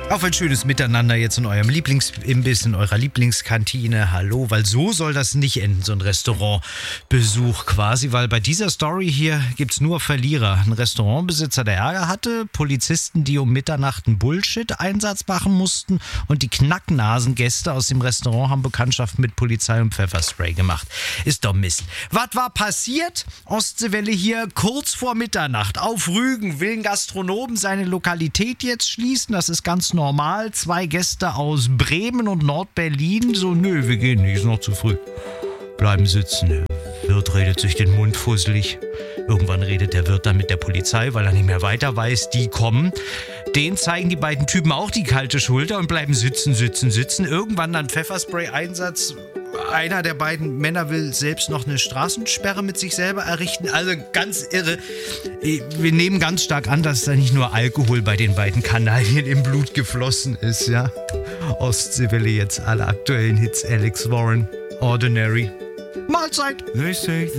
Auf ein schönes Miteinander jetzt in eurem Lieblingsimbiss, in eurer Lieblingskantine. Hallo, weil so soll das nicht enden, so ein Restaurantbesuch quasi, weil bei dieser Story hier gibt's nur Verlierer. Ein Restaurantbesitzer, der Ärger hatte, Polizisten, die um Mitternacht einen Bullshit-Einsatz machen mussten und die Knacknasengäste aus dem Restaurant haben Bekanntschaft mit Polizei und Pfefferspray gemacht. Ist doch Mist. Was war passiert? Ostseewelle hier kurz vor Mitternacht. Auf Rügen will ein Gastronom seine Lokalität jetzt schließen. Das ist ganz normal. 2 Gäste aus Bremen und Nordberlin. So, nö, wir gehen nicht, ist noch zu früh. Bleiben sitzen. Der Wirt redet sich den Mund fusselig. Irgendwann redet der Wirt dann mit der Polizei, weil er nicht mehr weiter weiß. Die kommen. Den zeigen die beiden Typen auch die kalte Schulter und bleiben sitzen. Irgendwann dann Pfefferspray-Einsatz. Einer der beiden Männer will selbst noch eine Straßensperre mit sich selber errichten. Also ganz irre. Wir nehmen ganz stark an, dass da nicht nur Alkohol bei den beiden Kanaillen im Blut geflossen ist, ja. Ostseewelle jetzt alle aktuellen Hits. Alex Warren, Ordinary. Mahlzeit.